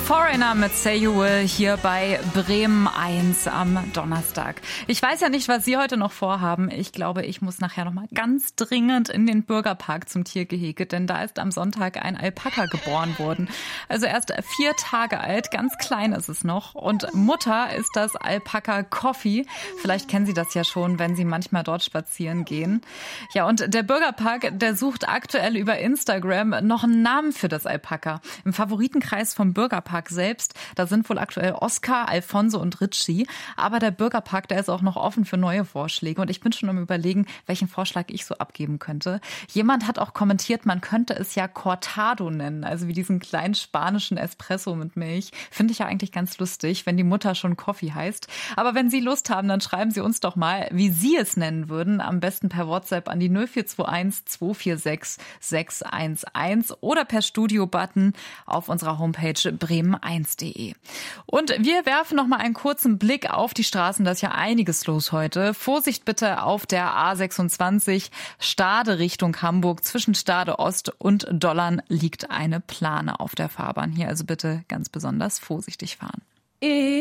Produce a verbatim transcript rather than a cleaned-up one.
Foreigner mit Say You Will hier bei Bremen eins am Donnerstag. Ich weiß ja nicht, was Sie heute noch vorhaben. Ich glaube, ich muss nachher noch mal ganz dringend in den Bürgerpark zum Tiergehege, denn da ist am Sonntag ein Alpaka geboren worden. Also erst vier Tage alt, ganz klein ist es noch. Und Mutter ist das Alpaka Coffee. Vielleicht kennen Sie das ja schon, wenn Sie manchmal dort spazieren gehen. Ja, und der Bürgerpark, der sucht aktuell über Instagram noch einen Namen für das Alpaka. Im Favoritenkreis vom Bürgerpark selbst, da sind wohl aktuell Oscar, Alfonso und Richie. Aber der Bürgerpark, der ist auch noch offen für neue Vorschläge. Und ich bin schon am Überlegen, welchen Vorschlag ich so abgeben könnte. Jemand hat auch kommentiert, man könnte es ja Cortado nennen, also wie diesen kleinen spanischen Espresso mit Milch. Finde ich ja eigentlich ganz lustig, wenn die Mutter schon Coffee heißt. Aber wenn Sie Lust haben, dann schreiben Sie uns doch mal, wie Sie es nennen würden. Am besten per WhatsApp an die null vier zwei eins zwei vier sechs sechs eins eins oder per Studio-Button auf unserer Homepage bremen eins punkt de. Und wir werfen noch mal einen kurzen Blick auf die Straßen. Da ist ja einiges los heute. Vorsicht bitte auf der A sechsundzwanzig Stade Richtung Hamburg. Zwischen Stade Ost und Dollern liegt eine Plane auf der Fahrbahn. Hier also bitte ganz besonders vorsichtig fahren.